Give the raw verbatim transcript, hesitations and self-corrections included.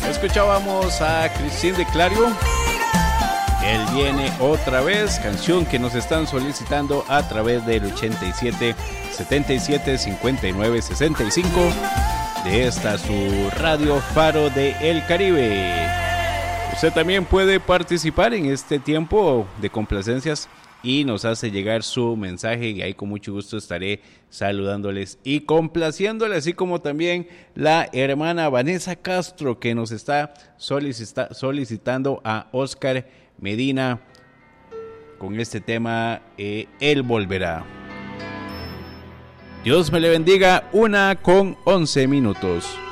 Escuchábamos a Cristín de Clario. Él viene otra vez, canción que nos están solicitando a través del ochenta y siete, setenta y siete, cincuenta y nueve, sesenta y cinco de esta su Radio Faro de El Caribe. Usted también puede participar en este tiempo de complacencias y nos hace llegar su mensaje y ahí con mucho gusto estaré saludándoles y complaciéndoles, así como también la hermana Vanessa Castro que nos está solicita- solicitando a Oscar Medina con este tema eh, Él volverá. Dios me le bendiga, una con once minutos.